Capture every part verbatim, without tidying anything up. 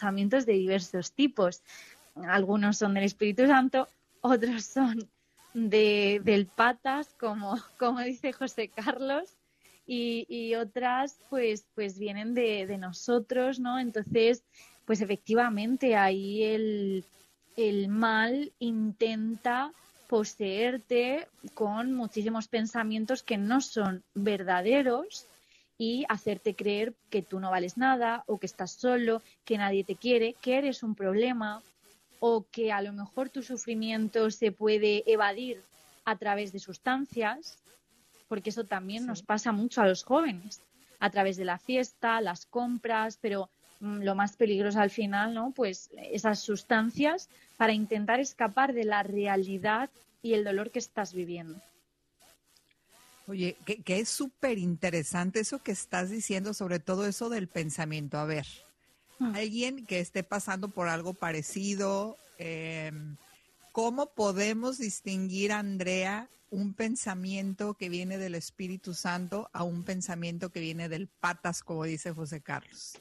pensamientos de diversos tipos. Algunos son del Espíritu Santo, otros son de, del patas, como, como dice José Carlos, y, y otras pues, pues vienen de, de nosotros, ¿no? Entonces, pues efectivamente ahí el, el mal intenta poseerte con muchísimos pensamientos que no son verdaderos y hacerte creer que tú no vales nada o que estás solo, que nadie te quiere, que eres un problema o que a lo mejor tu sufrimiento se puede evadir a través de sustancias, porque eso también Sí. nos pasa mucho a los jóvenes, a través de la fiesta, las compras, pero mmm, lo más peligroso al final, ¿no? Pues esas sustancias para intentar escapar de la realidad y el dolor que estás viviendo. Oye, que, que es súper interesante eso que estás diciendo, sobre todo eso del pensamiento. A ver, Mm. alguien que esté pasando por algo parecido, eh, ¿cómo podemos distinguir, Andrea, un pensamiento que viene del Espíritu Santo a un pensamiento que viene del patas, como dice José Carlos?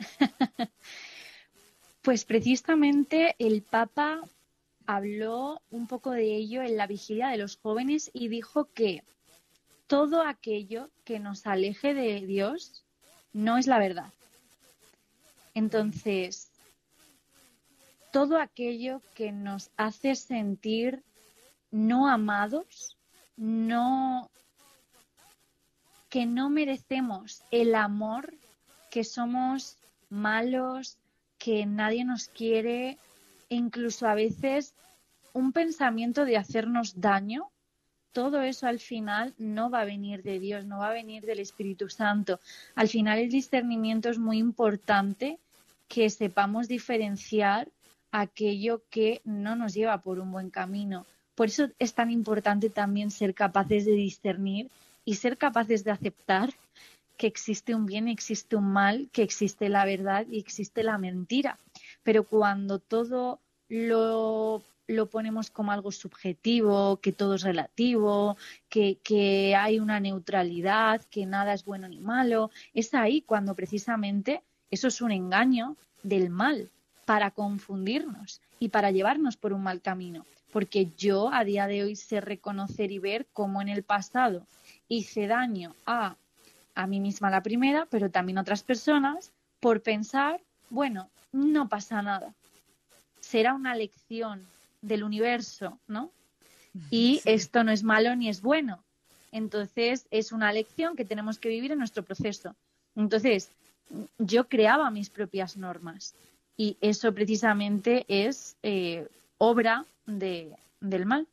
Pues precisamente el Papa habló un poco de ello en la vigilia de los jóvenes y dijo que todo aquello que nos aleje de Dios no es la verdad. Entonces, todo aquello que nos hace sentir no amados, no, que no merecemos el amor, que somos malos, que nadie nos quiere, e incluso a veces un pensamiento de hacernos daño, todo eso al final no va a venir de Dios, no va a venir del Espíritu Santo. Al final el discernimiento es muy importante, que sepamos diferenciar aquello que no nos lleva por un buen camino. Por eso es tan importante también ser capaces de discernir y ser capaces de aceptar que existe un bien, existe un mal, que existe la verdad y existe la mentira. Pero cuando todo lo, lo ponemos como algo subjetivo, que todo es relativo, que, que hay una neutralidad, que nada es bueno ni malo, es ahí cuando precisamente eso es un engaño del mal para confundirnos y para llevarnos por un mal camino. Porque yo a día de hoy sé reconocer y ver cómo en el pasado hice daño a a mí misma la primera, pero también a otras personas, por pensar, bueno, no pasa nada. Será una lección del universo, ¿no? Y Sí. esto no es malo ni es bueno. Entonces, es una lección que tenemos que vivir en nuestro proceso. Entonces, yo creaba mis propias normas y eso precisamente es eh, obra de, del mal.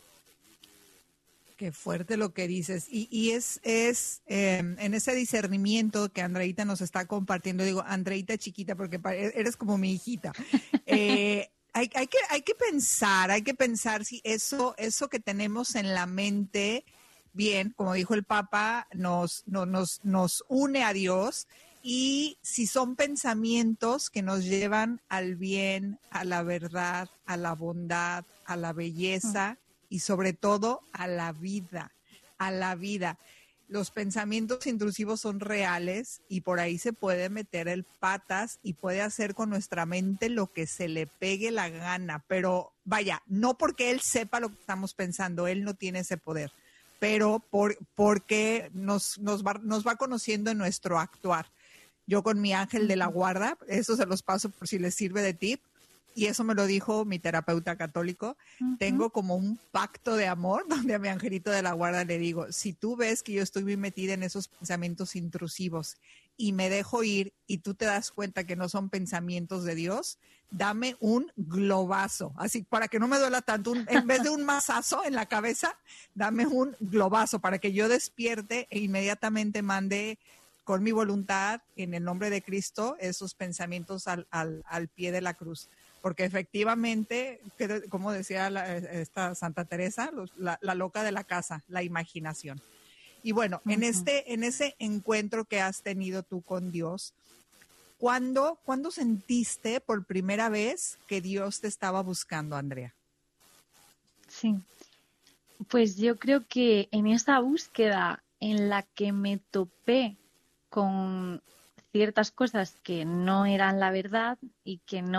Qué fuerte lo que dices. Y, y es, es eh, en ese discernimiento que Andreita nos está compartiendo, digo, Andreita chiquita, porque eres como mi hijita. Eh, hay, hay, que, hay que pensar, hay que pensar si eso, eso que tenemos en la mente, bien, como dijo el Papa, nos, no, nos, nos une a Dios. Y si son pensamientos que nos llevan al bien, a la verdad, a la bondad, a la belleza, y sobre todo a la vida, a la vida. Los pensamientos intrusivos son reales y por ahí se puede meter el patas y puede hacer con nuestra mente lo que se le pegue la gana, pero vaya, no porque él sepa lo que estamos pensando, él no tiene ese poder, pero por, porque nos, nos, va, nos va conociendo en nuestro actuar. Yo con mi ángel de la guarda, eso se los paso por si les sirve de tip, y eso me lo dijo mi terapeuta católico, uh-huh. Tengo como un pacto de amor donde a mi angelito de la guarda le digo, si tú ves que yo estoy muy metida en esos pensamientos intrusivos y me dejo ir y tú te das cuenta que no son pensamientos de Dios, dame un globazo, así para que no me duela tanto, un, en vez de un mazazo en la cabeza, dame un globazo para que yo despierte e inmediatamente mande con mi voluntad, en el nombre de Cristo, esos pensamientos al, al, al pie de la cruz. Porque efectivamente, como decía la, esta Santa Teresa, los, la, la loca de la casa, la imaginación. Y bueno, uh-huh. en, este, en ese encuentro que has tenido tú con Dios, ¿cuándo, ¿cuándo sentiste por primera vez que Dios te estaba buscando, Andrea? Sí, pues yo creo que en esa búsqueda en la que me topé con ciertas cosas que no eran la verdad y que no